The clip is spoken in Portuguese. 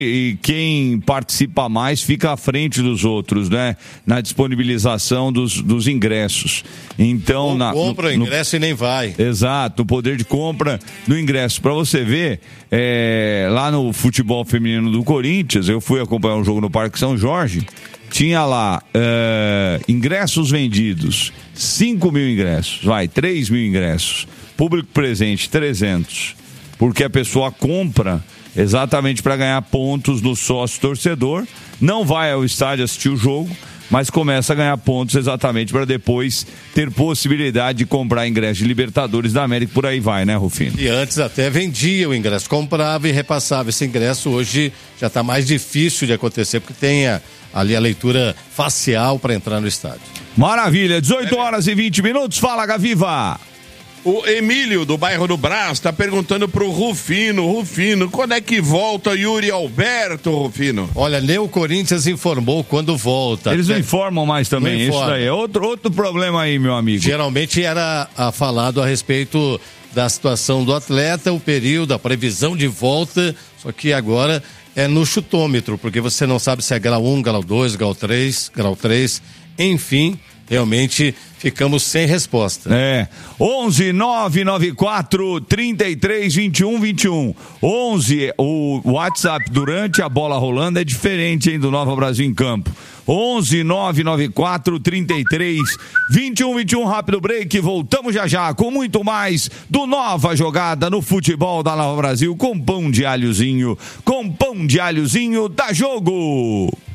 e quem participa mais fica à frente dos outros, né? Na disponibilização dos ingressos. Então, compra o ingresso e nem vai. Exato, o poder de compra do ingresso. Para você ver, lá no futebol feminino do Corinthians, eu fui acompanhar um jogo no Parque São Jorge, tinha lá ingressos vendidos, 5 mil ingressos, 3 mil ingressos, público presente, 300, porque a pessoa compra exatamente para ganhar pontos no sócio torcedor, não vai ao estádio assistir o jogo, mas começa a ganhar pontos exatamente para depois ter possibilidade de comprar ingresso de Libertadores da América, por aí vai, né, Rufino? E antes até vendia o ingresso, comprava e repassava esse ingresso, hoje já está mais difícil de acontecer, porque tem ali a leitura facial para entrar no estádio. Maravilha, 18 horas e 20 minutos, fala, Gaviva! O Emílio, do bairro do Brás, está perguntando pro Rufino, quando é que volta Yuri Alberto, Rufino? Olha, nem o Corinthians informou quando volta. Eles não informam mais também, isso daí é outro problema aí, meu amigo. Geralmente era falado a respeito da situação do atleta, o período, a previsão de volta, só que agora é no chutômetro, porque você não sabe se é grau 1, grau 2, grau 3, enfim, realmente ficamos sem resposta. 11 994 33 21 21. 11, o WhatsApp durante a bola rolando é diferente, hein, do Nova Brasil em Campo. 11 994 33 21 21. Rápido break, voltamos já com muito mais do Nova Jogada no futebol da Nova Brasil, com pão de alhozinho, Dá Jogo.